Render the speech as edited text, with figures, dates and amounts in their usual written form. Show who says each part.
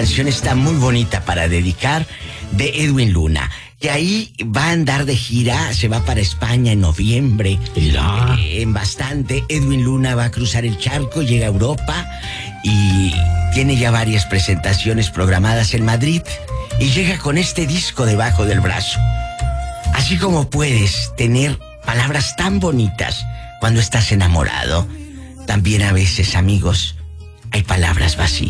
Speaker 1: canción está muy bonita para dedicar de Edwin Luna, que ahí va a andar de gira, se va para España en noviembre.
Speaker 2: Mira.
Speaker 1: En bastante. Edwin Luna va a cruzar el charco, llega a Europa y tiene ya varias presentaciones programadas en Madrid y llega con este disco debajo del brazo. Así como puedes tener palabras tan bonitas cuando estás enamorado, también a veces, amigos, hay palabras vacías.